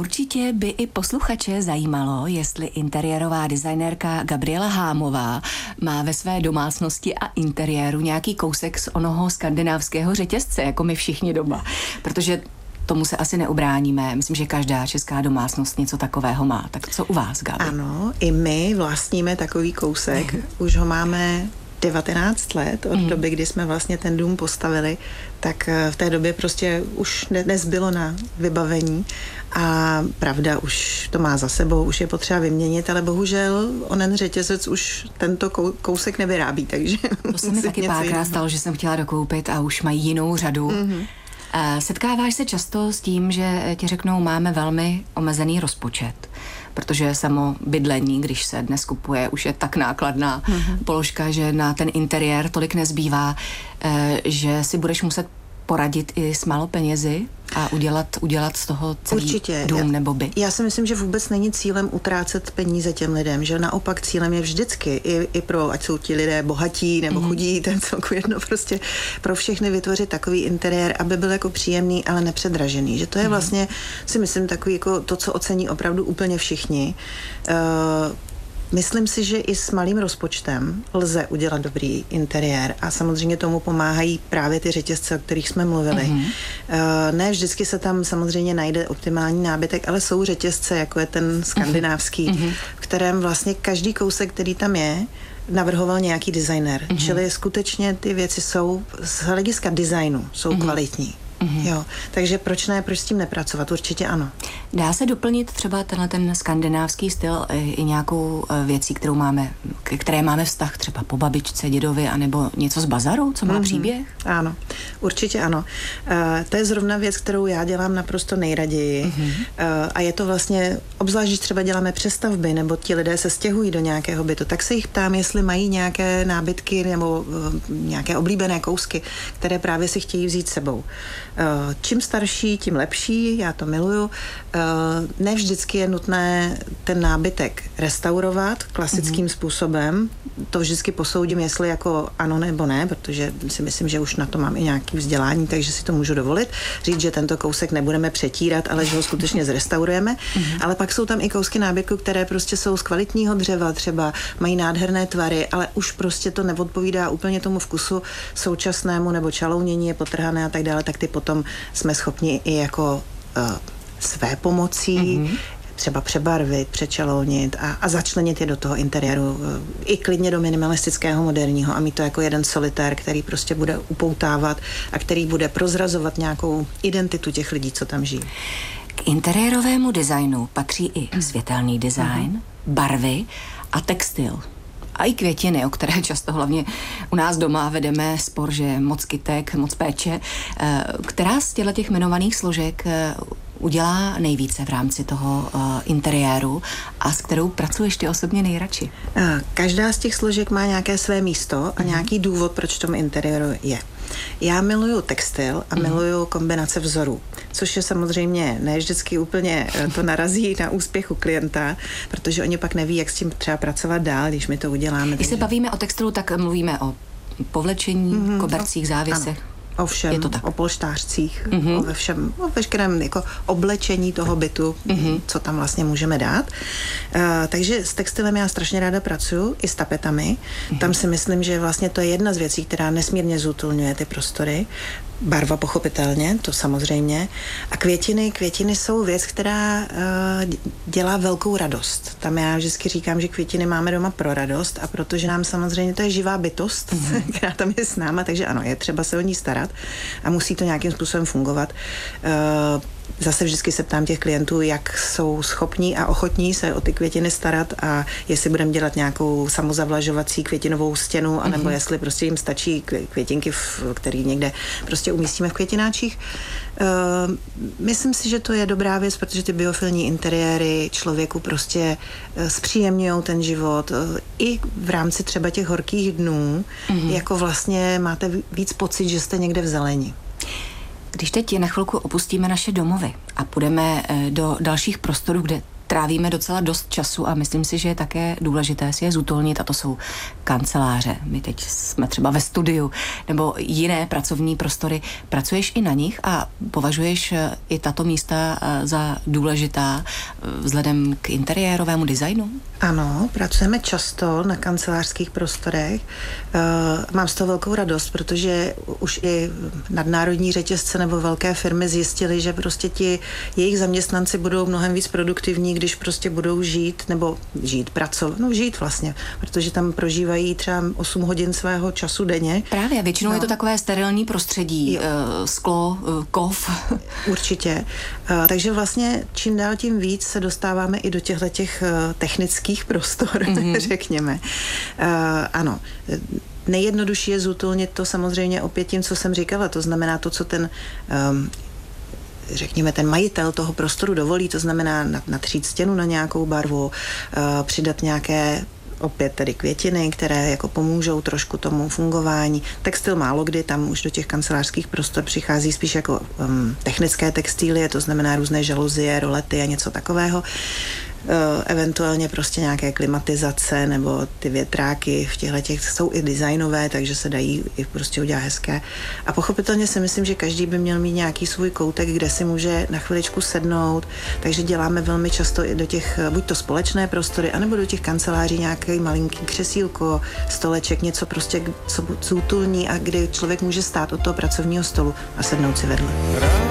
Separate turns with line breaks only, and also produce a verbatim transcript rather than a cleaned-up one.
Určitě by i posluchače zajímalo, jestli interiérová designérka Gabriela Hámová má ve své domácnosti a interiéru nějaký kousek z onoho skandinávského řetězce, jako my všichni doma. Protože tomu se asi neubráníme. Myslím, že každá česká domácnost něco takového má. Tak co u vás, Gabi?
Ano, i my vlastníme takový kousek. Už ho máme devatenáct let od mm. doby, kdy jsme vlastně ten dům postavili, tak v té době prostě už ne, nezbylo na vybavení a pravda, už to má za sebou, už je potřeba vyměnit, ale bohužel onen řetězec už tento kousek nevyrábí, takže...
To se mi taky párkrát stalo, že jsem chtěla dokoupit a už mají jinou řadu. Mm-hmm. Setkáváš se často s tím, že ti řeknou, máme velmi omezený rozpočet, protože samo bydlení, když se dnes kupuje, už je tak nákladná mm-hmm. položka, že na ten interiér tolik nezbývá, že si budeš muset poradit i s málo penězi a udělat, udělat z toho celý
Určitě.
dům
já,
nebo byt.
Já si myslím, že vůbec není cílem utrácet peníze těm lidem, že naopak cílem je vždycky i, i pro, ať jsou ti lidé bohatí nebo mm. chudí, ten celku jedno, prostě pro všechny vytvořit takový interiér, aby byl jako příjemný, ale nepředražený. Že to je mm. vlastně, si myslím, takový jako to, co ocení opravdu úplně všichni. Uh, Myslím si, že i s malým rozpočtem lze udělat dobrý interiér a samozřejmě tomu pomáhají právě ty řetězce, o kterých jsme mluvili. Mm-hmm. Ne vždycky se tam samozřejmě najde optimální nábytek, ale jsou řetězce, jako je ten skandinávský, mm-hmm. v kterém vlastně každý kousek, který tam je, navrhoval nějaký designer. Mm-hmm. Čili skutečně ty věci jsou z hlediska designu, jsou mm-hmm. kvalitní. Mm-hmm. Jo, takže proč ne, proč s tím nepracovat? Určitě ano.
Dá se doplnit třeba tenhle ten skandinávský styl i, i nějakou věcí, kterou máme, k které máme vztah třeba po babičce, dědovi, anebo něco z bazaru, co má mm-hmm. příběh?
Ano, určitě ano. Uh, to je zrovna věc, kterou já dělám naprosto nejraději. Mm-hmm. Uh, a je to vlastně, obzvlášť, když třeba děláme přestavby, nebo ti lidé se stěhují do nějakého bytu, tak se jich ptám, jestli mají nějaké nábytky nebo uh, nějaké oblíbené kousky, které právě si chtějí vzít sebou. Čím starší, tím lepší, já to miluju. Ne vždycky je nutné ten nábytek restaurovat klasickým mm-hmm. způsobem. To vždycky posoudím, jestli jako ano nebo ne, protože si myslím, že už na to mám i nějaké vzdělání, takže si to můžu dovolit. Říct, že tento kousek nebudeme přetírat, ale že ho skutečně zrestaurujeme. Mm-hmm. Ale pak jsou tam i kousky nábytku, které prostě jsou z kvalitního dřeva, třeba mají nádherné tvary, ale už prostě to neodpovídá úplně tomu vkusu současnému, nebo čalounění je potrhané a tak dále, tak ty potom jsme schopni i jako uh, své pomocí mm-hmm. třeba přebarvit, přečalounit a, a začlenit je do toho interiéru uh, i klidně do minimalistického, moderního a mít to jako jeden solitér, který prostě bude upoutávat a který bude prozrazovat nějakou identitu těch lidí, co tam žijí.
K interiérovému designu patří i světelný design, mm-hmm. barvy a textil. A i květiny, o které často hlavně u nás doma vedeme spor, že moc kytek, moc péče. Která z těch jmenovaných složek udělá nejvíce v rámci toho interiéru a s kterou pracuješ ty osobně nejradši?
Každá z těch složek má nějaké své místo a nějaký důvod, proč v tom interiéru je. Já miluju textil a miluju kombinace vzorů, což je samozřejmě ne vždycky úplně to narazí na úspěch u klienta, protože oni pak neví, jak s tím třeba pracovat dál, když my to uděláme.
Když se bavíme o textilu, tak mluvíme o povlečení, mm-hmm. kobercích, závěsech.
Ano. O všem, o polštářcích, mm-hmm. o ve všem, o veškerém jako oblečení toho bytu, mm-hmm. co tam vlastně můžeme dát. Uh, takže s textilem já strašně ráda pracuji, i s tapetami. Mm-hmm. Tam si myslím, že vlastně to je jedna z věcí, která nesmírně zútulňuje ty prostory. Barva pochopitelně, to samozřejmě. A květiny, květiny jsou věc, která uh, dělá velkou radost. Tam já vždycky říkám, že květiny máme doma pro radost a protože nám samozřejmě to je živá bytost, mm-hmm. která tam je s náma, takže ano, je třeba se o ní starat a musí to nějakým způsobem fungovat. Uh, Zase vždycky se ptám těch klientů, jak jsou schopní a ochotní se o ty květiny starat a jestli budeme dělat nějakou samozavlažovací květinovou stěnu, anebo mm-hmm. jestli prostě jim stačí květinky, které někde prostě umístíme v květináčích. Uh, myslím si, že to je dobrá věc, protože ty biofilní interiéry člověku prostě uh, zpříjemňujou ten život. Uh, I v rámci třeba těch horkých dnů, mm-hmm. jako vlastně máte víc pocit, že jste někde v zelení.
Když teď na chvilku opustíme naše domovy a půjdeme do dalších prostorů, kde trávíme docela dost času a myslím si, že je také důležité si je zútolnit a to jsou kanceláře. My teď jsme třeba ve studiu nebo jiné pracovní prostory. Pracuješ i na nich a považuješ i tato místa za důležitá vzhledem k interiérovému designu?
Ano, pracujeme často na kancelářských prostorech. Mám z toho velkou radost, protože už i nadnárodní řetězce nebo velké firmy zjistily, že prostě ti jejich zaměstnanci budou mnohem víc produktivní, když prostě budou žít, nebo žít, pracovat, no žít vlastně, protože tam prožívají třeba osm hodin svého času denně.
Právě, většinou no. je to takové sterilní prostředí,
jo.
sklo, kov.
Určitě. Takže vlastně čím dál tím víc se dostáváme i do těchto těch technických prostor, mm-hmm. řekněme. Ano, nejjednodušší je zútulnit to samozřejmě opět tím, co jsem říkala, to znamená to, co ten um, řekněme, ten majitel toho prostoru dovolí, to znamená natřít stěnu na nějakou barvu, uh, přidat nějaké opět tedy květiny, které jako pomůžou trošku tomu fungování. Textil málo kdy, tam už do těch kancelářských prostor přichází spíš jako um, technické textilie, to znamená různé žaluzie, rolety a něco takového. Uh, eventuálně prostě nějaké klimatizace nebo ty větráky v těchto těch jsou i designové, takže se dají i prostě udělat hezké. A pochopitelně si myslím, že každý by měl mít nějaký svůj koutek, kde si může na chviličku sednout, takže děláme velmi často i do těch, buď to společné prostory, anebo do těch kanceláří nějaký malinký křesílko, stoleček, něco prostě co zútulní a kdy člověk může stát od toho pracovního stolu a sednout si vedle.